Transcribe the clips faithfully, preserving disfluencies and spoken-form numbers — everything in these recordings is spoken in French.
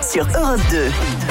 sur Europe deux.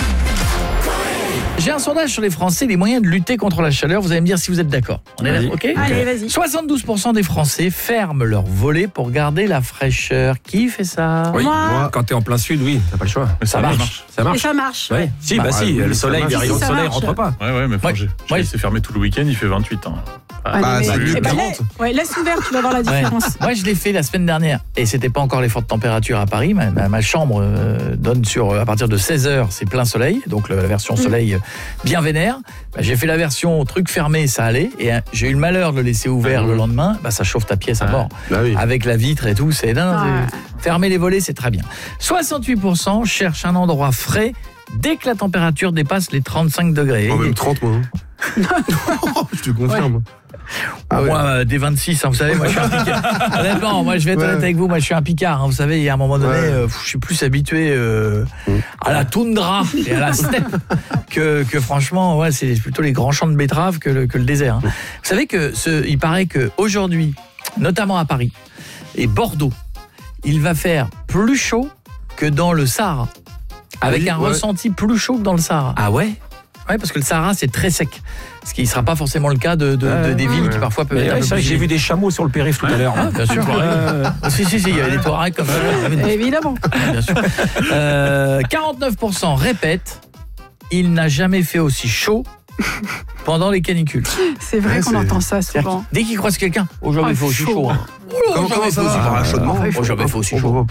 J'ai un sondage sur les Français, les moyens de lutter contre la chaleur. Vous allez me dire si vous êtes d'accord. On est là, ok ? Allez, vas-y. soixante-douze pour cent des Français ferment leur volet pour garder la fraîcheur. Qui fait ça ? Oui, Moi. moi, quand t'es en plein sud, oui, t'as pas le choix. Ça marche. Ça Et marche. ça marche. Ouais. Si, bah, Bah, si, oui, le ça soleil, marche. les rayons de Si, ça soleil marche. rentrent pas. Ouais, ouais, mais Ouais, j'ai ouais. laissé fermer tout le week-end, il fait vingt-huit. Hein. Ah, Bah, mais- ça eh ben, dépend. laisse- ouais, laisse ouvert, tu vas voir la Ouais. différence. Moi, je l'ai fait la semaine dernière et c'était pas encore les fortes températures à Paris. Ma, ma- ma chambre euh, donne sur à partir de seize heures, c'est plein soleil, donc la version soleil euh, bien vénère. Bah, j'ai fait la version truc fermé, ça allait et hein, j'ai eu le malheur de le laisser ouvert le lendemain. Bah, ça chauffe ta pièce à mort Bah oui. avec la vitre et tout. C'est non, non, Ouais. c'est- fermer les volets, c'est très bien. soixante-huit pour cent cherchent un endroit frais dès que la température dépasse les trente-cinq degrés. Moi, même trente, moi. hein. Je te confirme. Ah ouais. Moi, euh, des vingt-six, hein, vous savez, moi je suis un picard. Honnêtement, moi je vais être Ouais. honnête avec vous, moi je suis un picard. Hein, vous savez, il y a un moment donné, Ouais. euh, pff, je suis plus habitué euh, à la toundra et à la steppe que, que franchement, ouais, c'est plutôt les grands champs de betteraves que le, que le désert. Hein. Vous savez que ce, il paraît que aujourd'hui, notamment à Paris et Bordeaux, il va faire plus chaud que dans le Sahara, avec oui, un ouais. ressenti plus chaud que dans le Sahara. Ah ouais? Ouais, parce que le Sahara c'est très sec, ce qui ne sera pas forcément le cas de, de, de- des villes ouais. qui parfois peuvent Mais être un ouais, peu c'est vrai plus que j'ai vu des chameaux sur le périph' tout à l'heure. Ah, bien sûr. Ah, si, si, si, il y avait des Touaregs comme ça. Évidemment. Bien sûr. Euh, quarante-neuf pour cent répètent, il n'a jamais fait aussi chaud pendant les canicules. C'est vrai Ouais, qu'on c'est- entend ça C'est-à-dire souvent. que Dès qu'ils croisent quelqu'un, oh, jamais Ah, fait aussi chaud. chaud. Hein. Comment, comment ça va par chaudement Oh, jamais fait aussi chaud.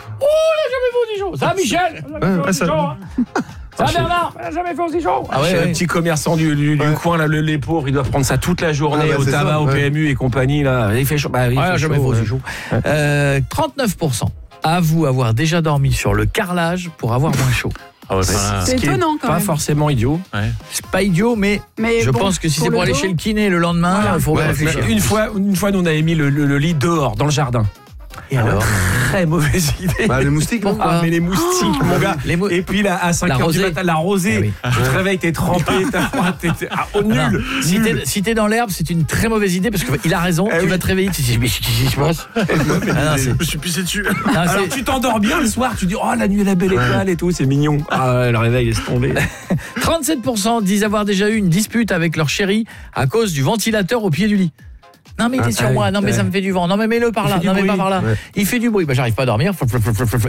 Ça va, Michel? Ouais, ouais, ça- Ça va, Bernard? Jamais fait aussi chaud. Ah Chez ouais, un ouais. petit commerçant du, du, du Ouais. coin, là, le, les pauvres, ils doivent prendre ça toute la journée Ah, bah, au c'est tabac, ça, au ouais. P M U et compagnie. Là. Il fait chaud. Bah, il Ouais, fait jamais chaud, fait aussi ouais. chaud. Euh, trente-neuf pour cent avouent avoir déjà dormi sur le carrelage pour avoir moins chaud. Ah ouais, C'est enfin, C'est ce qui est étonnant quand pas même. forcément idiot. ouais. C'est pas idiot, mais Mais je bon, pense que si pour c'est pour le aller dos, chez le kiné le lendemain, il Voilà. faut Ouais, réfléchir. Une fois, une fois, nous on avait mis le, le- le lit dehors, dans le jardin. Et alors? Très mauvaise idée. Bah, les moustiques, non Pourquoi? Ah, mais les moustiques, mon gars. Les mou- Et puis là, à cinq La heures du rosée. matin, la rosée. Eh oui. Tu te réveilles, t'es trempé, t'as froid, t'es t'es- ah, oh, Non, nul. si nul. t'es si t'es dans l'herbe, c'est une très mauvaise idée parce qu'il a raison. Eh tu oui. vas te réveiller, tu te dis mais qu'est-ce qui se passe? Ah non, c'est- Je me suis pissé dessus. non, Alors c'est- tu t'endors bien le soir, tu dis oh la nuit est la belle étoile et tout, c'est mignon. Ah ouais, le réveil laisse tomber. trente-sept pour cent disent avoir déjà eu une dispute avec leur chéri à cause du ventilateur au pied du lit. Non mais t'es Ah, sur ah moi, oui, non mais ouais. ça me fait du vent, non mais mets-le par Il là, fait du non mais bruit. pas par là. Ouais. Il fait du bruit, bah j'arrive pas à dormir.